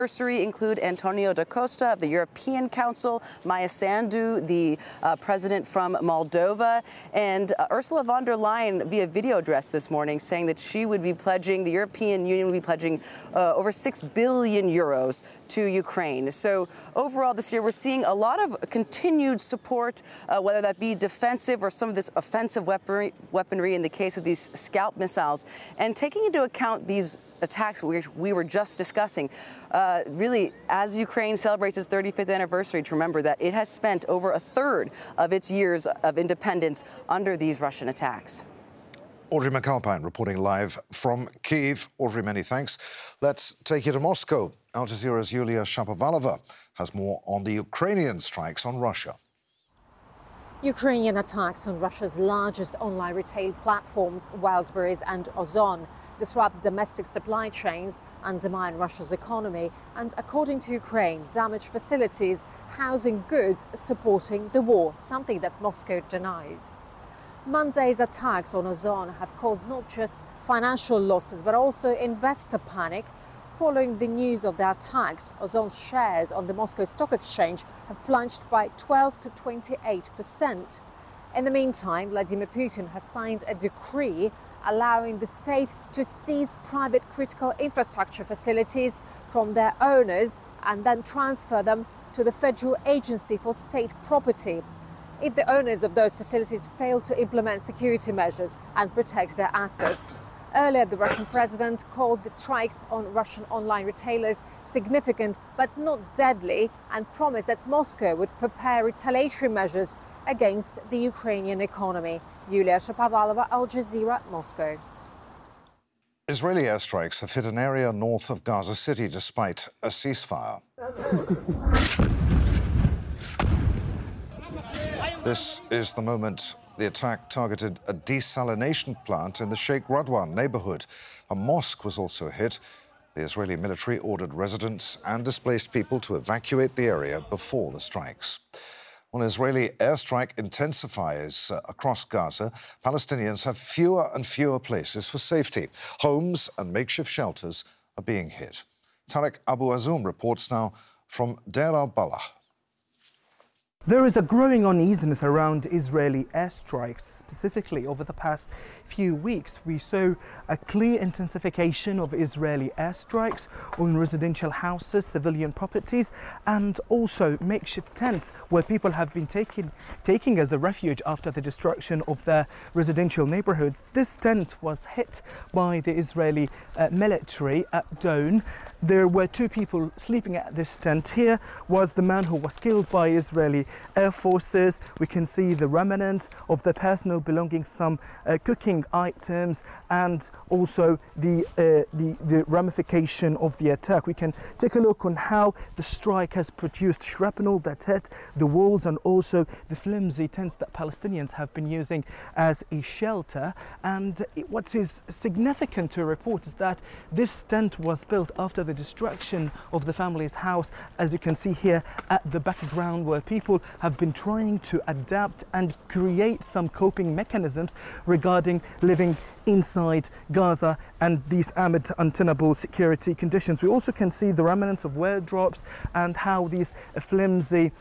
Anniversary include Antonio da Costa of the European Council, Maia Sandu, the president from Moldova, and Ursula von der Leyen via video address this morning saying that she would be pledging, the European Union would be pledging over 6 billion euros to Ukraine. So overall this year we're seeing a lot of continued support, whether that be defensive or some of this offensive weaponry in the case of these Scalp missiles. And taking into account these attacks we were just discussing, really, as Ukraine celebrates its 35th anniversary, to remember that it has spent over a third of its years of independence under these Russian attacks. Audrey McAlpine reporting live from Kyiv. Audrey, many thanks. Let's take you to Moscow. Al Jazeera's Yulia Shapovalova has more on the Ukrainian strikes on Russia. Ukrainian attacks on Russia's largest online retail platforms, Wildberries and Ozon, disrupt domestic supply chains, undermine Russia's economy, and, according to Ukraine, damage facilities housing goods supporting the war, something that Moscow denies. Monday's attacks on Ozon have caused not just financial losses, but also investor panic. Following the news of the attacks, Ozon's shares on the Moscow Stock Exchange have plunged by 12 to 28%. In the meantime, Vladimir Putin has signed a decree allowing the state to seize private critical infrastructure facilities from their owners and then transfer them to the Federal Agency for State Property if the owners of those facilities fail to implement security measures and protect their assets. Earlier, the Russian president called the strikes on Russian online retailers significant but not deadly and promised that Moscow would prepare retaliatory measures against the Ukrainian economy. Yulia Shapovalova, Al Jazeera, Moscow. Israeli airstrikes have hit an area north of Gaza City despite a ceasefire. This is the moment the attack targeted a desalination plant in the Sheikh Radwan neighborhood. A mosque was also hit. The Israeli military ordered residents and displaced people to evacuate the area before the strikes. When Israeli airstrike intensifies across Gaza, Palestinians have fewer and fewer places for safety. Homes and makeshift shelters are being hit. Tarek Abu Azoum reports now from Deir al-Balah. There is a growing uneasiness around Israeli airstrikes. Specifically, over the past few weeks, we saw a clear intensification of Israeli airstrikes on residential houses, civilian properties, and also makeshift tents where people have been taking as a refuge after the destruction of their residential neighborhoods. This tent was hit by the Israeli military at dawn. There were two people sleeping at this tent. Here was the man who was killed by Israeli air forces. We can see the remnants of the personal belongings, some cooking items, and also the ramification of the attack. We can take a look on how the strike has produced shrapnel that hit the walls and also the flimsy tents that Palestinians have been using as a shelter. And what is significant to report is that this tent was built after the destruction of the family's house, as you can see here at the background, where people have been trying to adapt and create some coping mechanisms regarding living inside Gaza and these untenable security conditions. We also can see the remnants of wardrobes and how these flimsy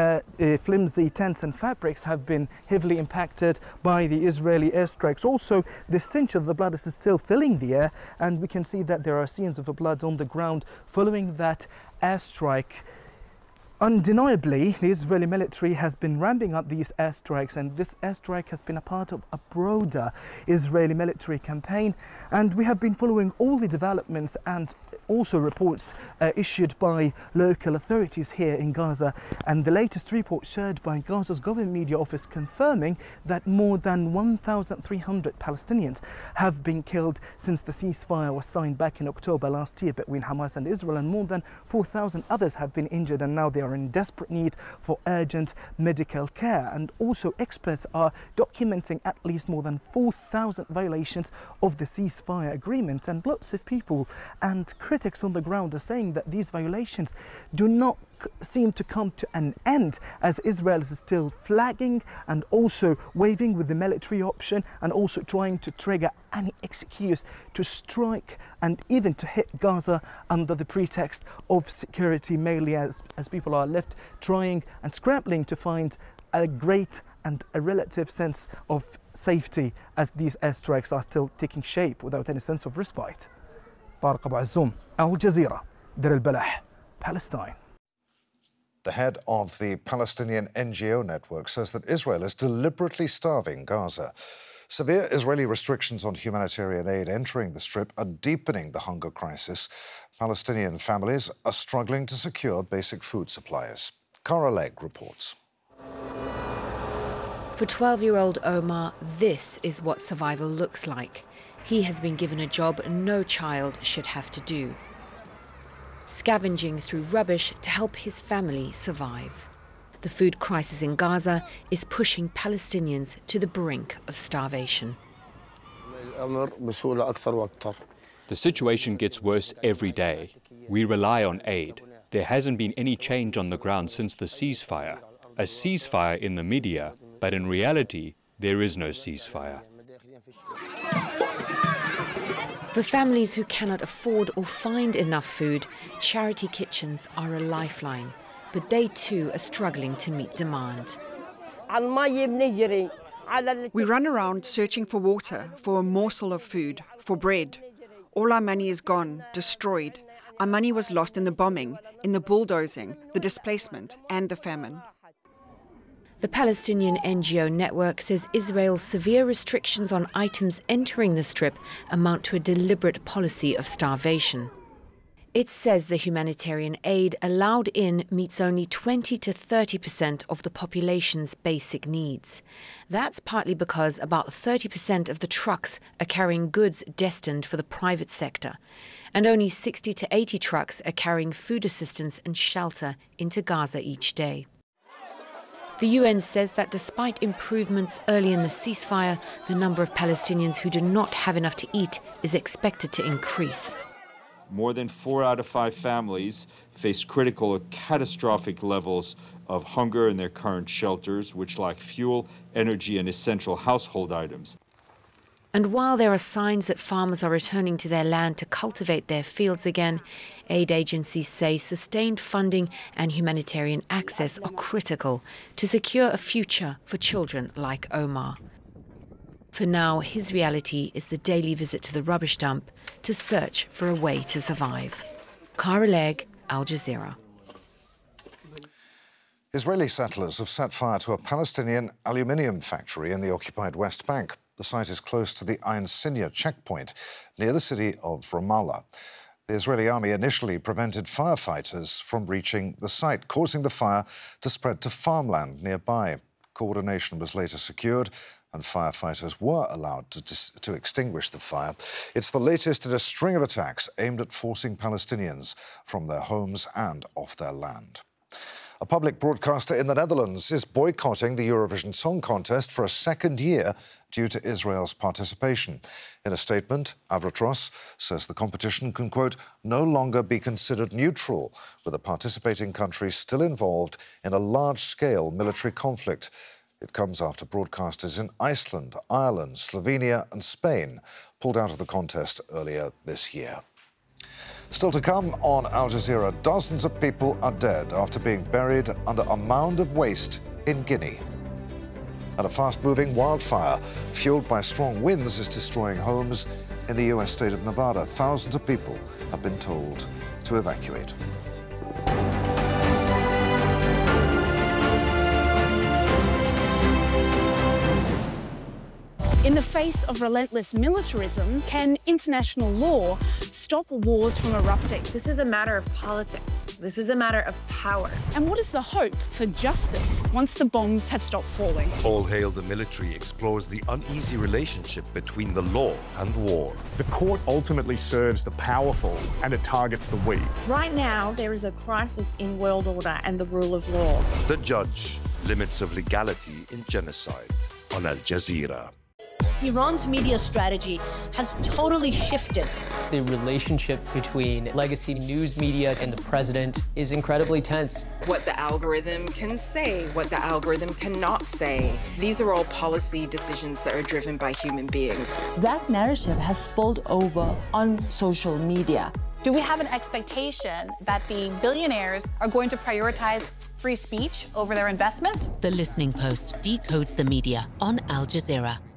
tents and fabrics have been heavily impacted by the Israeli airstrikes. Also, the stench of the blood is still filling the air, and we can see that there are scenes of blood on the ground following that airstrike. Undeniably, the Israeli military has been ramping up these airstrikes, and this airstrike has been a part of a broader Israeli military campaign. And we have been following all the developments and also reports issued by local authorities here in Gaza. And the latest report shared by Gaza's government media office confirming that more than 1,300 Palestinians have been killed since the ceasefire was signed back in October last year between Hamas and Israel, and more than 4,000 others have been injured, and now they are in desperate need for urgent medical care. And also, experts are documenting at least more than 4,000 violations of the ceasefire agreement, and lots of people and critics on the ground are saying that these violations do not seem to come to an end, as Israel is still flagging and also waving with the military option, and also trying to trigger any excuse to strike and even to hit Gaza under the pretext of security, mainly as people are left trying and scrambling to find a great and a relative sense of safety as these airstrikes are still taking shape without any sense of respite. طارق أبو عزوم, Al Jazeera, Deir al-Balah, Palestine. The head of the Palestinian NGO network says that Israel is deliberately starving Gaza. Severe Israeli restrictions on humanitarian aid entering the Strip are deepening the hunger crisis. Palestinian families are struggling to secure basic food supplies. Cara Legg reports. For 12-year-old Omar, this is what survival looks like. He has been given a job no child should have to do: scavenging through rubbish to help his family survive. The food crisis in Gaza is pushing Palestinians to the brink of starvation. The situation gets worse every day. We rely on aid. There hasn't been any change on the ground since the ceasefire. A ceasefire in the media, but in reality, there is no ceasefire. For families who cannot afford or find enough food, charity kitchens are a lifeline. But they too are struggling to meet demand. We run around searching for water, for a morsel of food, for bread. All our money is gone, destroyed. Our money was lost in the bombing, in the bulldozing, the displacement, and the famine. The Palestinian NGO network says Israel's severe restrictions on items entering the Strip amount to a deliberate policy of starvation. It says the humanitarian aid allowed in meets only 20 to 30% of the population's basic needs. That's partly because about 30% of the trucks are carrying goods destined for the private sector, and only 60 to 80 trucks are carrying food assistance and shelter into Gaza each day. The UN says that despite improvements early in the ceasefire, the number of Palestinians who do not have enough to eat is expected to increase. More than 4 out of 5 families face critical or catastrophic levels of hunger in their current shelters, which lack fuel, energy, and essential household items. And while there are signs that farmers are returning to their land to cultivate their fields again, aid agencies say sustained funding and humanitarian access are critical to secure a future for children like Omar. For now, his reality is the daily visit to the rubbish dump to search for a way to survive. Cara Legg, Al Jazeera. Israeli settlers have set fire to a Palestinian aluminium factory in the occupied West Bank. The site is close to the Ain Sinya checkpoint near the city of Ramallah. The Israeli army initially prevented firefighters from reaching the site, causing the fire to spread to farmland nearby. Coordination was later secured, and firefighters were allowed to extinguish the fire. It's the latest in a string of attacks aimed at forcing Palestinians from their homes and off their land. A public broadcaster in the Netherlands is boycotting the Eurovision Song Contest for a second year due to Israel's participation. In a statement, Avrotros says the competition can, quote, no longer be considered neutral, with the participating countries still involved in a large-scale military conflict. It comes after broadcasters in Iceland, Ireland, Slovenia and Spain pulled out of the contest earlier this year. Still to come on Al Jazeera, dozens of people are dead after being buried under a mound of waste in Guinea. And a fast-moving wildfire fueled by strong winds is destroying homes in the US state of Nevada. Thousands of people have been told to evacuate. In the face of relentless militarism, can international law stop wars from erupting? This is a matter of politics. This is a matter of power. And what is the hope for justice once the bombs have stopped falling? All Hail the Military explores the uneasy relationship between the law and war. The court ultimately serves the powerful and it targets the weak. Right now, there is a crisis in world order and the rule of law. The Judge, Limits of Legality in Genocide on Al Jazeera. Iran's media strategy has totally shifted The relationship between legacy news media and the president is incredibly tense. What the algorithm can say, what the algorithm cannot say. These are all policy decisions that are driven by human beings. That narrative has spilled over on social media. Do we have an expectation that the billionaires are going to prioritize free speech over their investment? The Listening Post decodes the media on Al Jazeera.